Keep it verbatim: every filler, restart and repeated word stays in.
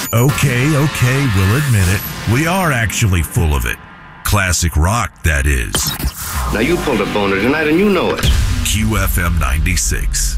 Okay, okay, we'll admit it. We are actually full of it. Classic rock, that is. Now you pulled a boner tonight and you know it. Q F M ninety-six.